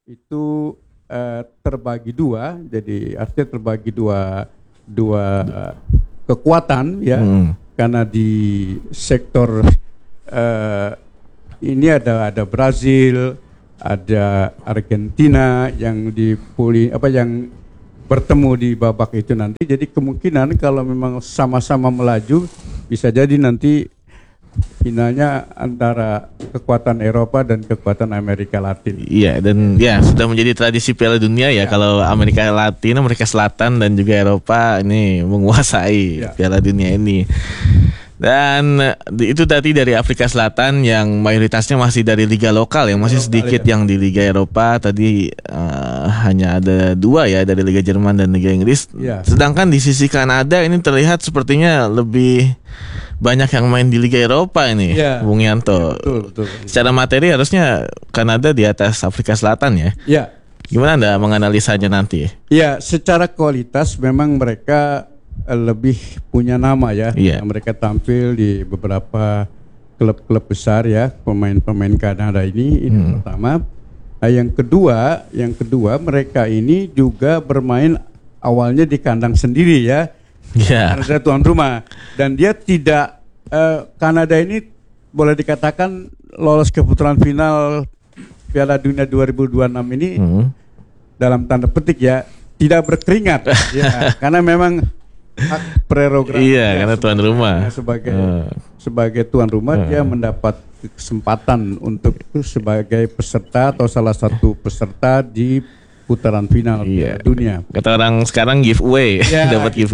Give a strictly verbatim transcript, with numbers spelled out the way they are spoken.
itu uh, terbagi dua, jadi artinya terbagi dua dua kekuatan ya, hmm. karena di sektor uh, ini ada ada Brazil, ada Argentina yang di puli apa yang bertemu di babak itu nanti. Jadi kemungkinan kalau memang sama-sama melaju bisa jadi nanti finalnya antara kekuatan Eropa dan kekuatan Amerika Latin. Iya, dan ya sudah menjadi tradisi Piala Dunia ya, ya. Kalau Amerika Latin, Amerika Selatan dan juga Eropa ini menguasai ya. Piala Dunia ini. Dan itu tadi dari Afrika Selatan yang mayoritasnya masih dari liga lokal, yang masih sedikit yang di Liga Eropa. Tadi uh, hanya ada dua ya, dari Liga Jerman dan Liga Inggris. Ya. Sedangkan di sisi Kanada ini terlihat sepertinya lebih banyak yang main di Liga Eropa ini, ya. Bung Yanto. Ya, betul, betul. Secara materi harusnya Kanada di atas Afrika Selatan ya. Ya. Gimana Anda menganalisanya nanti? Ya, secara kualitas memang mereka lebih punya nama ya, yeah. Mereka tampil di beberapa klub-klub besar ya, pemain-pemain Kanada ini. Ini hmm. pertama. Nah, yang kedua, yang kedua mereka ini juga bermain awalnya di kandang sendiri ya, yeah. Kanada tuan rumah, dan dia tidak uh, Kanada ini boleh dikatakan lolos ke putaran final Piala Dunia dua ribu dua puluh enam ini hmm. dalam tanda petik ya tidak berkeringat ya, karena memang hak prerogatif. Iya, karena tuan rumah. Sebagai uh. sebagai tuan rumah uh. dia mendapat kesempatan untuk sebagai peserta atau salah satu peserta di putaran final iya. dunia. Kata orang sekarang giveaway, ya, dapat giveaway.